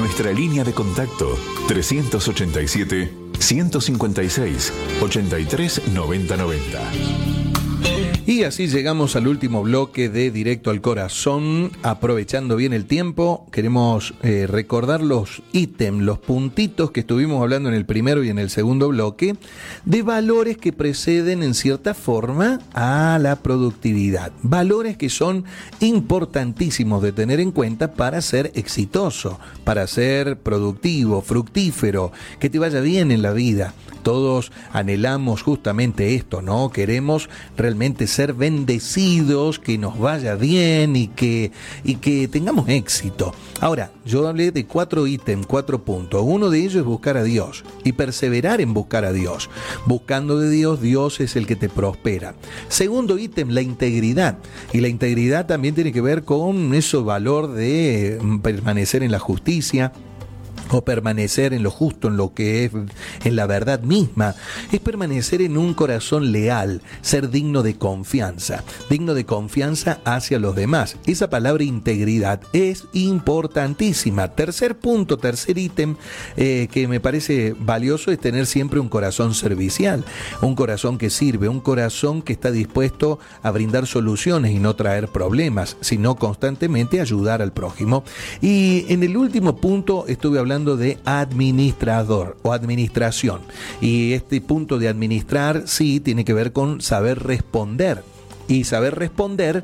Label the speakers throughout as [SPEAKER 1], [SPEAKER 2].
[SPEAKER 1] nuestra línea de contacto 387-156-839090.
[SPEAKER 2] Y así llegamos al último bloque de Directo al Corazón. Aprovechando bien el tiempo, queremos recordar los ítems, los puntitos que estuvimos hablando en el primero y en el segundo bloque, de valores que preceden en cierta forma a la productividad. Valores que son importantísimos de tener en cuenta para ser exitoso, para ser productivo, fructífero, que te vaya bien en la vida. Todos anhelamos justamente esto, ¿no? Queremos realmente ser bendecidos, que nos vaya bien y que tengamos éxito. Ahora, yo hablé de 4 ítems, 4 puntos. Uno de ellos es buscar a Dios y perseverar en buscar a Dios. Buscando de Dios, Dios es el que te prospera. Segundo ítem, la integridad. Y la integridad también tiene que ver con ese valor de permanecer en la justicia, o permanecer en lo justo, en lo que es, en la verdad misma. Es permanecer en un corazón leal, ser digno de confianza hacia los demás. Esa palabra integridad es importantísima. Tercer punto, tercer ítem que me parece valioso es tener siempre un corazón servicial, un corazón que sirve, un corazón que está dispuesto a brindar soluciones y no traer problemas, sino constantemente ayudar al prójimo. Y en el último punto estuve hablando de administrador o administración, y este punto de administrar sí tiene que ver con saber responder. Y saber responder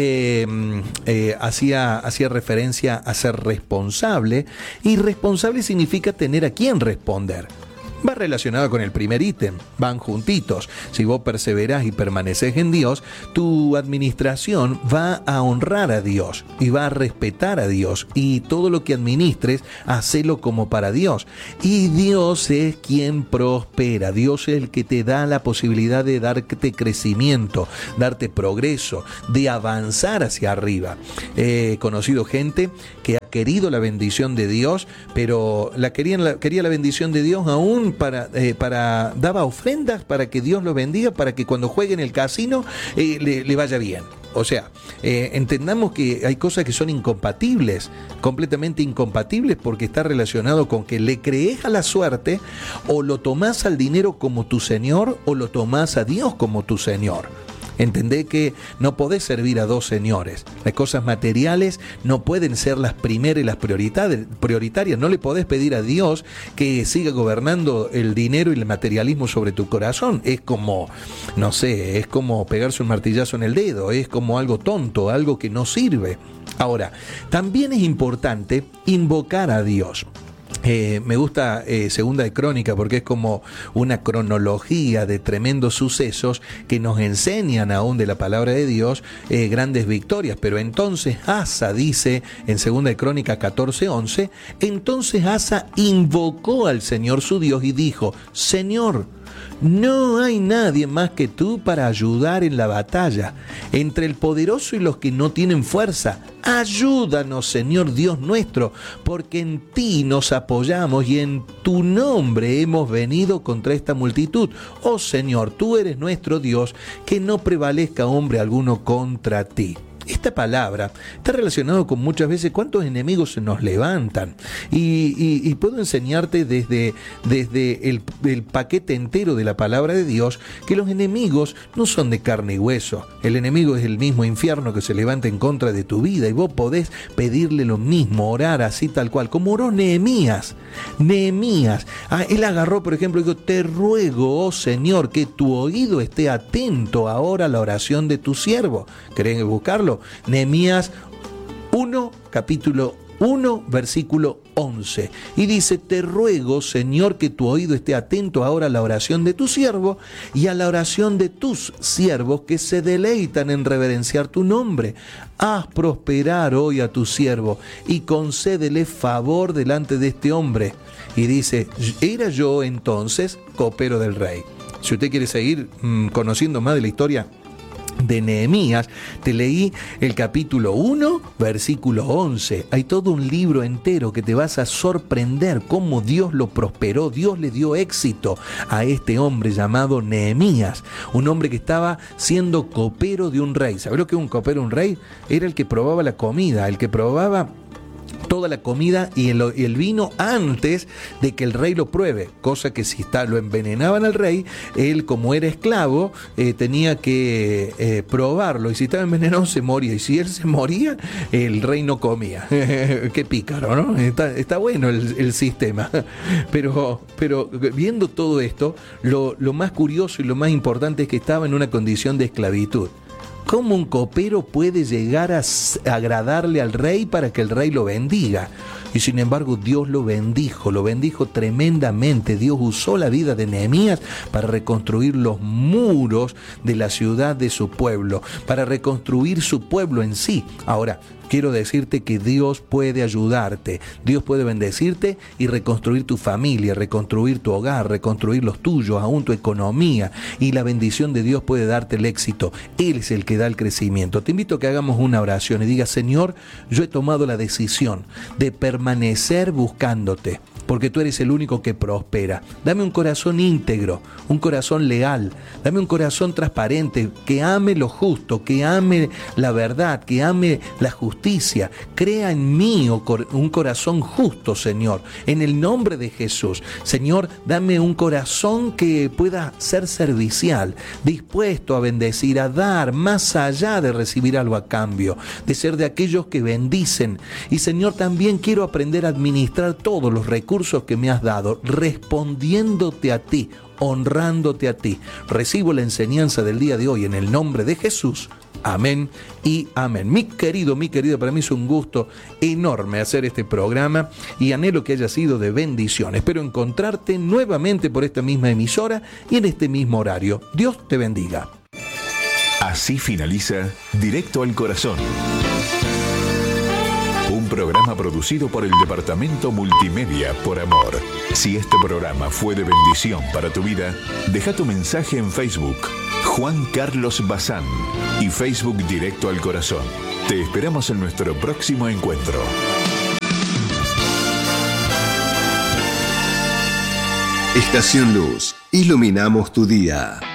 [SPEAKER 2] hacía referencia a ser responsable, y responsable significa tener a quién responder. Va relacionado con el primer ítem, van juntitos. Si vos perseverás y permaneces en Dios, tu administración va a honrar a Dios y va a respetar a Dios, y todo lo que administres, hacelo como para Dios. Y Dios es quien prospera, Dios es el que te da la posibilidad de darte crecimiento, darte progreso, de avanzar hacia arriba. He conocido gente que ha querido la bendición de Dios, pero quería la bendición de Dios aún daba ofrendas para que Dios lo bendiga, para que cuando juegue en el casino le vaya bien. O sea, entendamos que hay cosas que son incompatibles, completamente incompatibles, porque está relacionado con que le crees a la suerte, o lo tomás al dinero como tu señor, o lo tomás a Dios como tu señor. Entendé que no podés servir a dos señores. Las cosas materiales no pueden ser las primeras y las prioritarias. No le podés pedir a Dios que siga gobernando el dinero y el materialismo sobre tu corazón. Es como, no sé, es como pegarse un martillazo en el dedo. Es como algo tonto, algo que no sirve. Ahora, también es importante invocar a Dios. Me gusta Segunda de Crónica, porque es como una cronología de tremendos sucesos que nos enseñan aún de la palabra de Dios grandes victorias. Pero entonces Asa dice en Segunda de Crónica 14:11, entonces Asa invocó al Señor su Dios y dijo: Señor, no hay nadie más que tú para ayudar en la batalla, entre el poderoso y los que no tienen fuerza. Ayúdanos, Señor Dios nuestro, porque en ti nos apoyamos y en tu nombre hemos venido contra esta multitud. Oh Señor, tú eres nuestro Dios, que no prevalezca hombre alguno contra ti. Esta palabra está relacionada con muchas veces cuántos enemigos se nos levantan, y puedo enseñarte desde el paquete entero de la palabra de Dios que los enemigos no son de carne y hueso. El enemigo es el mismo infierno que se levanta en contra de tu vida, y vos podés pedirle lo mismo, orar así tal cual como oró Nehemías. Él agarró, por ejemplo, y dijo: te ruego, oh Señor, que tu oído esté atento ahora a la oración de tu siervo. ¿Querés buscarlo? Nehemías 1, capítulo 1, versículo 11. Y dice: te ruego, Señor, que tu oído esté atento ahora a la oración de tu siervo y a la oración de tus siervos que se deleitan en reverenciar tu nombre. Haz prosperar hoy a tu siervo y concédele favor delante de este hombre. Y dice: era yo entonces copero del rey. Si usted quiere seguir conociendo más de la historia de Nehemías, te leí el capítulo 1, versículo 11. Hay todo un libro entero que te vas a sorprender cómo Dios lo prosperó. Dios le dio éxito a este hombre llamado Nehemías, un hombre que estaba siendo copero de un rey. ¿Sabés lo que es un copero de un rey? Era el que probaba la comida, el que probaba toda la comida y el vino antes de que el rey lo pruebe, cosa que si lo envenenaban al rey, él como era esclavo tenía que probarlo, y si estaba envenenado se moría, y si él se moría el rey no comía. Qué pícaro, ¿no? Está bueno el sistema, pero viendo todo esto, lo más curioso y lo más importante es que estaba en una condición de esclavitud. ¿Cómo un copero puede llegar a agradarle al rey para que el rey lo bendiga? Y sin embargo Dios lo bendijo tremendamente. Dios usó la vida de Nehemías para reconstruir los muros de la ciudad de su pueblo, para reconstruir su pueblo en sí. Ahora, quiero decirte que Dios puede ayudarte, Dios puede bendecirte y reconstruir tu familia, reconstruir tu hogar, reconstruir los tuyos, aún tu economía, y la bendición de Dios puede darte el éxito. Él es el que da el crecimiento. Te invito a que hagamos una oración y digas: Señor, yo he tomado la decisión de permanecer buscándote, porque tú eres el único que prospera. Dame un corazón íntegro, un corazón leal, dame un corazón transparente, que ame lo justo, que ame la verdad, que ame la justicia. Crea en mí un corazón justo, Señor, en el nombre de Jesús. Señor, dame un corazón que pueda ser servicial, dispuesto a bendecir, a dar, más allá de recibir algo a cambio, de ser de aquellos que bendicen. Y Señor, también quiero aprender a administrar todos los recursos que me has dado, respondiéndote a ti, honrándote a ti. Recibo la enseñanza del día de hoy en el nombre de Jesús. Amén y amén. Mi querido, para mí es un gusto enorme hacer este programa y anhelo que haya sido de bendición. Espero encontrarte nuevamente por esta misma emisora y en este mismo horario. Dios te bendiga.
[SPEAKER 1] Así finaliza Directo al Corazón. Un programa producido por el Departamento Multimedia por Amor. Si este programa fue de bendición para tu vida, deja tu mensaje en Facebook, Juan Carlos Bazán, y Facebook Directo al Corazón. Te esperamos en nuestro próximo encuentro.
[SPEAKER 3] Estación Luz, iluminamos tu día.